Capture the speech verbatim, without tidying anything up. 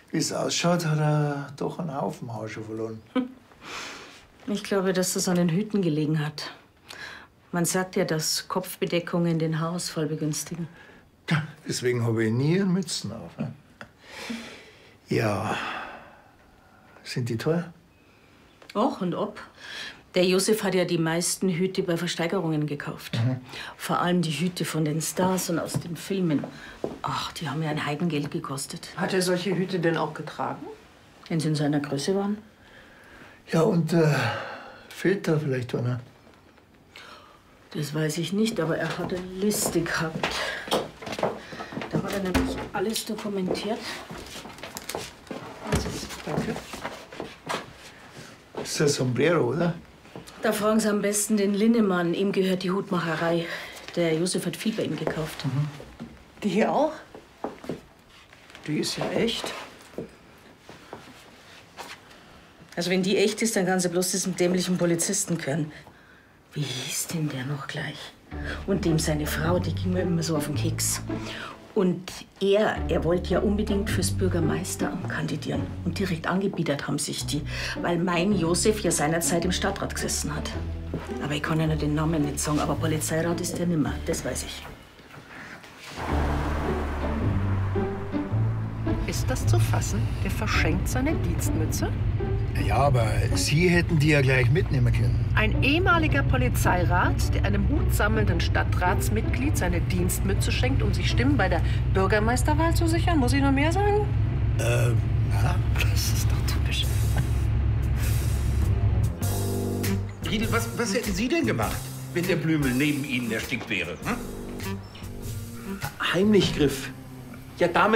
Wie es ausschaut, hat er doch einen Haufen Haar schon verloren. Ich glaube, dass das an den Hüten gelegen hat. Man sagt ja, dass Kopfbedeckungen den Haarausfall begünstigen. Deswegen habe ich nie eine Mützen auf. Ne? Ja. Sind die teuer? Och und ob. Der Josef hat ja die meisten Hüte bei Versteigerungen gekauft. Mhm. Vor allem die Hüte von den Stars und aus den Filmen. Ach, die haben ja ein Heidengeld gekostet. Hat er solche Hüte denn auch getragen? Wenn sie in seiner Größe waren? Ja, und äh, fehlt da vielleicht einer? Das weiß ich nicht, aber er hat eine Liste gehabt. Da hat er nämlich alles dokumentiert. Danke. Das ist ein Sombrero, oder? Da fragen Sie am besten den Linnemann. Ihm gehört die Hutmacherei. Der Josef hat viel bei ihm gekauft. Mhm. Die hier auch? Die ist ja echt. Also wenn die echt ist, dann kann sie bloß diesem dämlichen Polizisten gehören. Wie hieß denn der noch gleich? Und dem seine Frau, die ging mir immer so auf den Keks. Und er, er wollte ja unbedingt fürs Bürgermeisteramt kandidieren. Und direkt angebiedert haben sich die, weil mein Josef ja seinerzeit im Stadtrat gesessen hat. Aber ich kann ja den Namen nicht sagen, aber Polizeirat ist der nimmer, das weiß ich. Ist das zu fassen? Der verschenkt seine Dienstmütze? Ja, aber Sie hätten die ja gleich mitnehmen können. Ein ehemaliger Polizeirat, der einem hutsammelnden Stadtratsmitglied seine Dienstmütze schenkt, um sich Stimmen bei der Bürgermeisterwahl zu sichern. Muss ich noch mehr sagen? Ähm, ja. Das ist doch typisch. Riedel, was, was hätten Sie denn gemacht, wenn der Blümel neben Ihnen erstickt wäre? Hm? Heimlichgriff. Ja, damit